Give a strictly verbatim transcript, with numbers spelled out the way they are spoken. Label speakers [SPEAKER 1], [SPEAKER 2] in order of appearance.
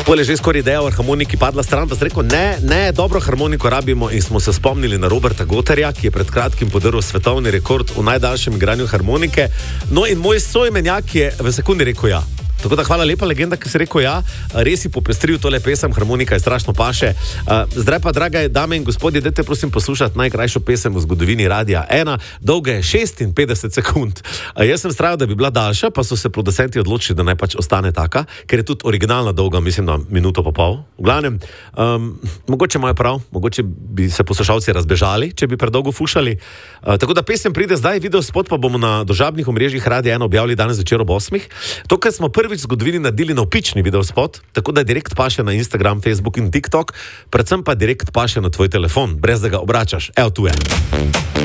[SPEAKER 1] Pole že skoraj ideja o harmoniki padla stran, pa sem rekel, ne, ne, dobro harmoniko rabimo in smo se spomnili na Roberta Gotterja, ki je pred kratkim podaril svetovni rekord v najdaljšem igranju harmonike. No in moj soimenjak je v sekundi rekel ja. Tako da hvala lepa, legenda, ki si rekel ja, res si popestril tole pesem, harmonika je strašno paše. Zdaj pa, drage dame in gospodje, dajte prosim poslušati najkrajšo pesem v zgodovini Radia ena, dolga je šestinpetdeset sekund. Jaz sem strajal, da bi bila daljša, pa so se producenti odločili, da naj pač ostane taka, ker je tudi originalna dolga, mislim, na minuto pa pol. V glavnem, um, mogoče imajo prav, mogoče bi se poslušalci razbežali, če bi predolgo fušali. Uh, tako da pesem pride zdaj, video spot pa bomo na družabnih omrežjih Radia ena objavili danes večer ob osmih. To, kar smo prvič v zgodovini naredili navpični videospot, tako da direkt paše na Instagram, Facebook in TikTok, predvsem pa direkt paše na tvoj telefon, brez da ga obračaš. Evo tu je.